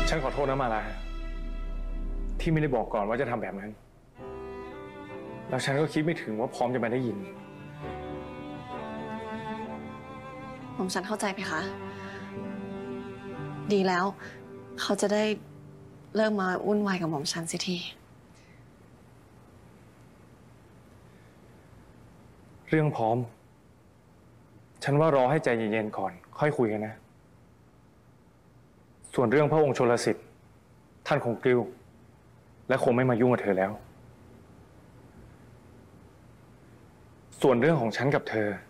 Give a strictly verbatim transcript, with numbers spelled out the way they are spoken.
ฉันขอโทษนะมาลาที่ไม่ได้บอกก่อนว่าจะทำแบบนั้นแล้วฉันก็คิดไม่ถึงว่าพร้อมจะมาได้ยินผมฉันเข้าใจไหมคะดีแล้วเขาจะได้เลิกมาวุ่นวายกับหม่อมฉันสิทีเรื่องพร้อมฉันว่ารอให้ใจเย็นๆก่อนค่อยคุยกันนะส่วนเรื่องพระองค์ชลสิทธิ์ท่านคงกลิ้วและคงไม่มายุ่งกับเธอแล้วส่วนเรื่องของฉันกับเธอ